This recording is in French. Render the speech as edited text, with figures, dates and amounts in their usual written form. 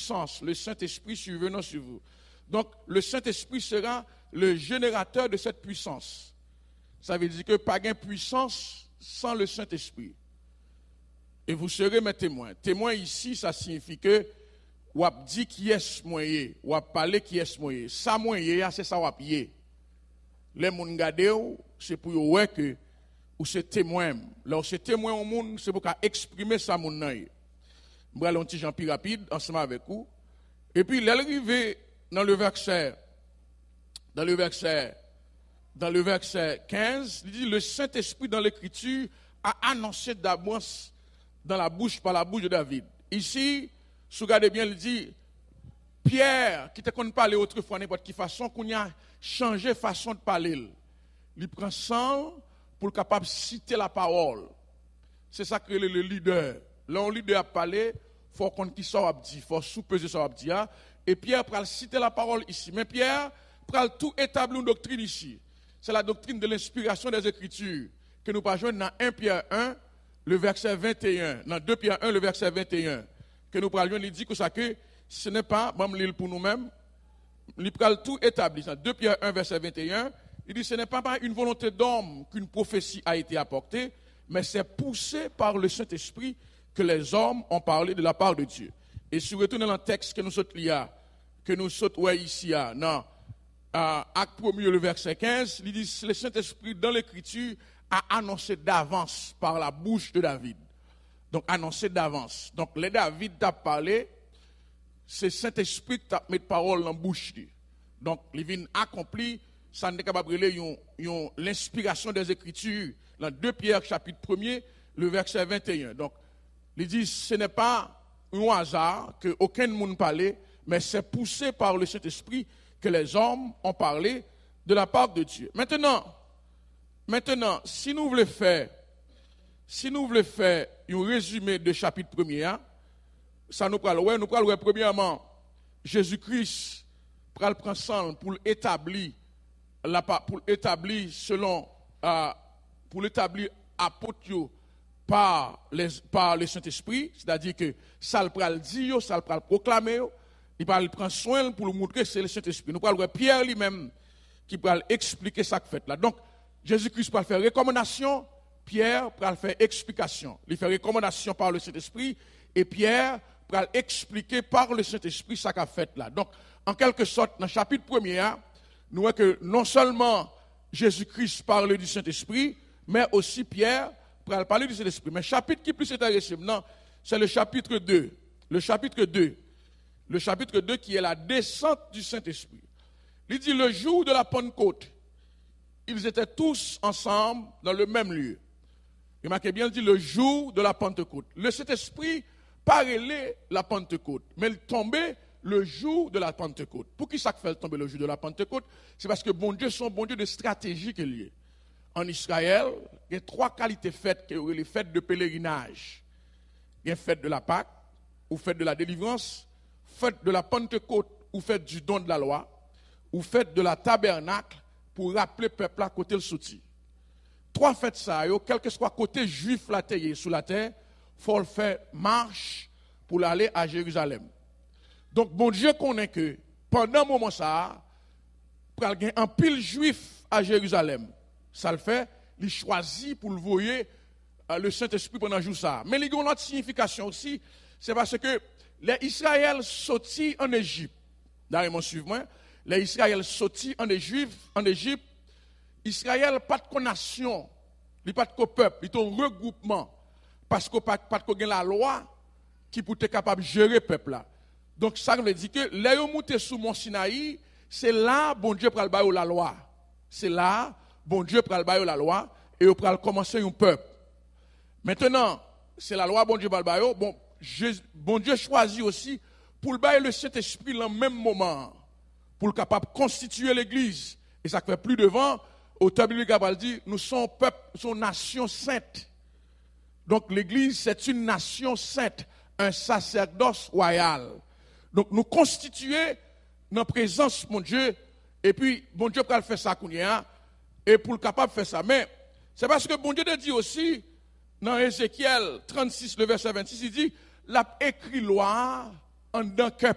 puissance, le Saint-Esprit survenant sur vous. Donc, le Saint-Esprit sera le générateur de cette puissance. Ça veut dire que pas de puissance sans le Saint-Esprit. Et vous serez mes témoins. Témoin ici, ça signifie que ou ap dit qui est moyen, ou ap parler qui est moyen. Ça moyen, c'est ça ou ap yé. Les moun gade ou, c'est pour ouais que ou c'est témoin. Là, c'est témoin au monde, c'est pour exprimer ça moun nan. Je vais aller un petit genre plus rapide ensemble avec vous. Et puis, l'arrivée dans le verset 15, il dit le Saint-Esprit dans l'Écriture a annoncé d'avance par la bouche de David. Ici, si vous regardez bien, il dit Pierre, qui te connaît parler autrefois n'importe quelle façon, qu'on a changé façon de parler. Il prend sang pour capable citer la parole. C'est ça que le leader. Là, un leader a parlé, il faut qu'on qui soit dit, il faut sous-peser ça dit. Et Pierre prend citer la parole ici. Mais Pierre prend tout établir une doctrine ici. C'est la doctrine de l'inspiration des Écritures que nous parlons dans 1 Pierre 1, le verset 21. Dans 2 Pierre 1, le verset 21. Que nous parlions, il dit que ça que ce n'est pas, même l'île pour nous-mêmes, il prend tout établi. Dans 2 Pierre 1, verset 21, il dit ce n'est pas par une volonté d'homme qu'une prophétie a été apportée, mais c'est poussé par le Saint-Esprit que les hommes ont parlé de la part de Dieu. Et si vous retournez dans le texte que nous sautons ici, dans Acte 1, le verset 15, il dit le Saint-Esprit dans l'Écriture a annoncé d'avance par la bouche de David. Donc, annoncé d'avance. Donc, les David t'a parlé, c'est Saint-Esprit qui t'a mis parole dans la bouche. Donc, il vient accompli, ça n'est capable de l'inspiration des Écritures. Dans 2 Pierre, chapitre 1er, le verset 21. Donc, il dit, ce n'est pas un hasard que aucun monde parlait, mais c'est poussé par le Saint-Esprit que les hommes ont parlé de la part de Dieu. Maintenant, si nous voulons faire un résumé de chapitre 1er, ça nous parle, premièrement, Jésus-Christ prend sang pour établir apôtre par le Saint-Esprit, c'est-à-dire que ça le pral dire, ça le pral proclamer, il prend soin pour le montrer que c'est le Saint-Esprit. Nous parlons Pierre lui-même qui pral expliquer ça que fait là. Donc Jésus-Christ pral faire recommandation, Pierre pral faire explication. Il fait recommandation par le Saint-Esprit et Pierre pral expliquer par le Saint-Esprit ça qu'a fait là. Donc en quelque sorte dans le chapitre 1er, nous voyons que non seulement Jésus-Christ parle du Saint-Esprit, mais aussi Pierre pral parler du Saint-Esprit. Mais le chapitre qui est plus intéressant maintenant, c'est le chapitre 2. Le chapitre 2 qui est la descente du Saint-Esprit. Il dit le jour de la Pentecôte, ils étaient tous ensemble dans le même lieu. Remarquez bien, il dit le jour de la Pentecôte. Le Saint-Esprit parlait la Pentecôte, mais il tombait le jour de la Pentecôte. Pour qui ça fait tomber le jour de la Pentecôte? C'est parce que bon Dieu, son bon Dieu de stratégie qu'il y a. En Israël, il y a 3 qualités fêtes, les fêtes de pèlerinage. Il y a fête de la Pâque, ou fête de la délivrance, fête de la Pentecôte, ou fête du don de la loi, ou fête de la tabernacle, pour rappeler le peuple à côté le soutien. 3 fêtes ça, quel que soit côté juif la terre sous la terre, il faut le faire marche pour aller à Jérusalem. Donc, bon Dieu connaît que pendant un moment ça, il y a un pile juif à Jérusalem. Ça le fait, il choisit pour le voyer le Saint-Esprit pendant le jour ça. Mais il y a une autre signification aussi, c'est parce que les Israël sortis en Égypte. D'ailleurs, suivez-moi. Les Israël sortis en Égypte, Israël pas de nation, il pas de peuple, il est un regroupement. Parce qu'il pas de la loi qui peut être capable de gérer le peuple là. Donc ça veut dire que les gens montés sous Mont Sinaï, c'est là bon Dieu pral bailler la loi. C'est là bon Dieu pral bailler la loi et il pral commencer un peuple. Maintenant, c'est la loi bon Dieu pral bailler. Bon Dieu choisit aussi pour le bailler le Saint-Esprit dans le même moment pour le capable de constituer l'église. Et ça fait plus devant, auteur biblique a dit nous sommes peuple, nous sommes nation sainte. Donc l'église c'est une nation sainte, un sacerdoce royal. Donc nous constituer dans la présence de mon Dieu et puis bon Dieu peut faire ça et pour le capable de faire ça. Mais c'est parce que bon Dieu dit aussi dans Ézéchiel 36 le verset 26 il dit l'a écrit loi en d'un cœur